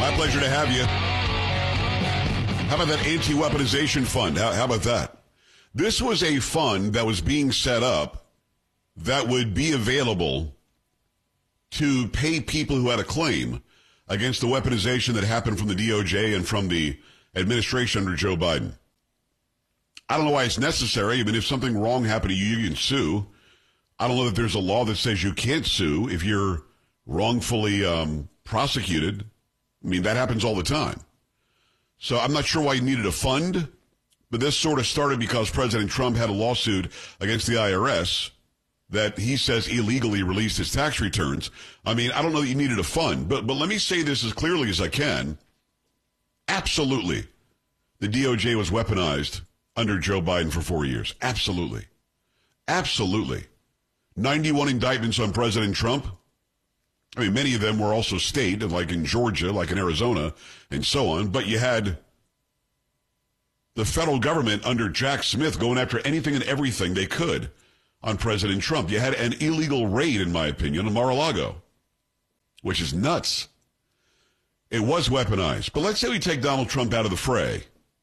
My pleasure to have you. How about that anti-weaponization fund? How about that? This was a fund that was being set up that would be available to pay people who had a claim against the weaponization that happened from the DOJ and from the administration under Joe Biden. I don't know why it's necessary. I mean, if something wrong happened to you, you can sue. I don't know that there's a law that says you can't sue if you're wrongfully prosecuted. I mean, that happens all the time. So I'm not sure why you needed a fund, but this sort of started because President Trump had a lawsuit against the IRS that he says illegally released his tax returns. I mean, I don't know that you needed a fund, but let me say this as clearly as I can. Absolutely, the DOJ was weaponized under Joe Biden for 4 years. Absolutely. Absolutely. 91 indictments on President Trump. I mean, many of them were also state, like in Georgia, like in Arizona, and so on. But you had the federal government under Jack Smith going after anything and everything they could on President Trump. You had an illegal raid, in my opinion, on Mar-a-Lago, which is nuts. It was weaponized. But let's say we take Donald Trump out of the fray.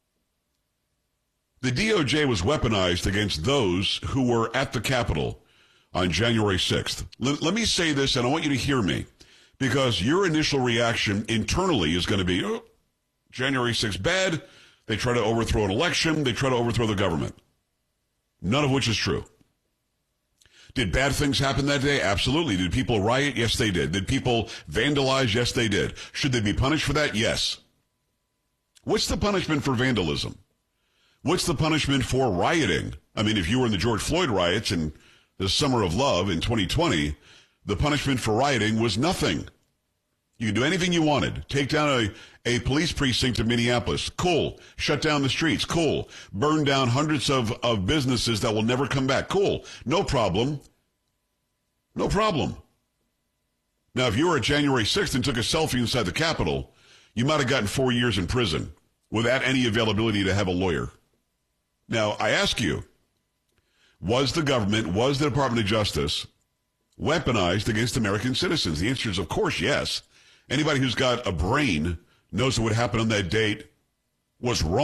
The DOJ was weaponized against those who were at the Capitol on January 6th. Let me say this, and I want you to hear me, because your initial reaction internally is going to be, oh, January 6th, bad. They try to overthrow an election. They try to overthrow the government. None of which is true. Did bad things happen that day? Absolutely. Did people riot? Yes, they did. Did people vandalize? Yes, they did. Should they be punished for that? Yes. What's the punishment for vandalism? What's the punishment for rioting? I mean, if you were in the George Floyd riots in the Summer of Love in 2020, the punishment for rioting was nothing. You could do anything you wanted. Take down a police precinct in Minneapolis. Cool. Shut down the streets. Cool. Burn down hundreds of businesses that will never come back. Cool. No problem. No problem. Now, if you were at January 6th and took a selfie inside the Capitol, you might have gotten 4 years in prison without any availability to have a lawyer. Now, I ask you, was the government, was the Department of Justice weaponized against American citizens? The answer is, of course, yes. Anybody who's got a brain knows that what happened on that date was wrong.